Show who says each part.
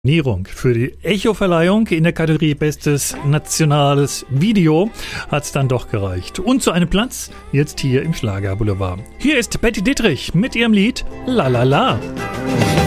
Speaker 1: Nominierung für die Echo-Verleihung in der Kategorie Bestes Nationales Video hat es dann doch gereicht. Und zu einem Platz jetzt hier im Schlagerboulevard. Hier ist Betty Dietrich mit ihrem Lied La La La.